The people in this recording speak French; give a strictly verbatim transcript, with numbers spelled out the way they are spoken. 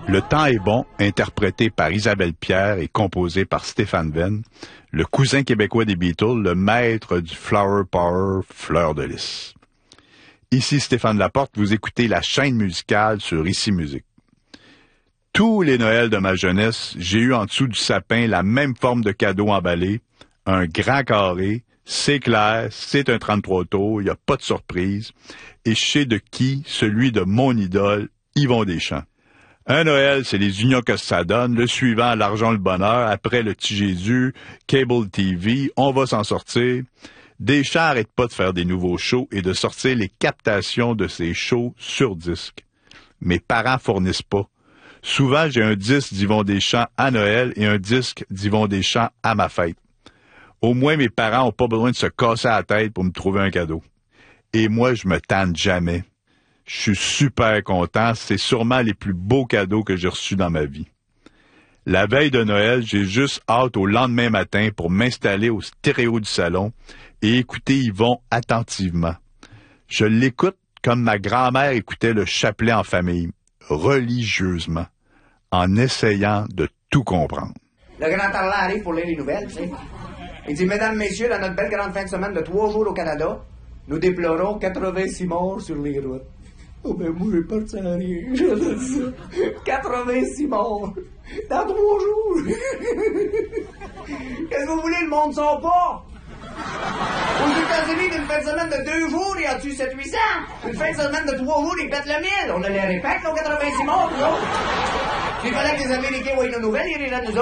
Le temps est bon, interprété par Isabelle Pierre et composé par Stéphane Venn, le cousin québécois des Beatles, le maître du Flower Power, Fleur de Lys. Ici Stéphane Laporte, vous écoutez la chaîne musicale sur Ici Musique. Tous les Noëls de ma jeunesse, j'ai eu en dessous du sapin la même forme de cadeau emballé, un grand carré, c'est clair, c'est un trente-trois tours, il n'y a pas de surprise, et je sais de qui, celui de mon idole, Yvon Deschamps. Un Noël, c'est les unions que ça donne. Le suivant, l'argent, le bonheur. Après, le petit Jésus, Cable T V. On va s'en sortir. Deschamps arrête pas de faire des nouveaux shows et de sortir les captations de ces shows sur disque. Mes parents fournissent pas. Souvent, j'ai un disque d'Yvon Deschamps à Noël et un disque d'Yvon Deschamps à ma fête. Au moins, mes parents ont pas besoin de se casser la tête pour me trouver un cadeau. Et moi, je me tente jamais. Je suis super content. C'est sûrement les plus beaux cadeaux que j'ai reçus dans ma vie. La veille de Noël, j'ai juste hâte au lendemain matin pour m'installer au stéréo du salon et écouter Yvon attentivement. Je l'écoute comme ma grand-mère écoutait le chapelet en famille, religieusement, en essayant de tout comprendre. Le grand parlant arrive pour lire les nouvelles, tu sais. Il dit, mesdames, messieurs, dans notre belle grande fin de semaine de trois jours au Canada, nous déplorons quatre-vingt-six morts sur les routes. Oh ben moi, j'ai pas de ça à rien. Je dis ça. quatre-vingt-six morts. Dans trois jours. Qu'est-ce que vous voulez, le monde sort pas? Aux États-Unis, d'une fin de semaine de deux jours, il y a tu sept cents huit cents. Une fin de semaine de trois jours, ils pètent le miel. On a les répètes, là, quatre-vingt-six morts, là. Il fallait que les Américains voient nos nouvelles, ils iraient nous autres.